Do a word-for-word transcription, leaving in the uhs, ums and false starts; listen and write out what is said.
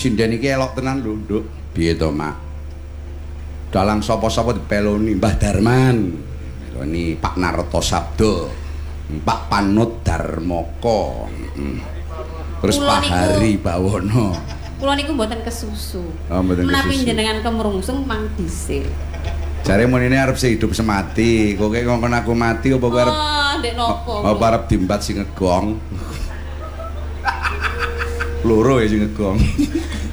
Sinden iki elok tenan lho, Nduk. Piye to, Mak? Dalang sapa-sapa dipeloni Mbah Darman. Meloni Pak Narto Sabdo. Pak Panut Darmoko. Terus Pak Hari Bawono. Kula niku mboten kesusu. Oh, mboten kesusu. Menawi jenengan kemrungsung mang dhisik. Jare munine arep sehidup semati. Kowe ngongkon aku mati apa kowe arep Ah, ndek napa? apa arep dimbat sing ngegong? Loro ya sing ngegong.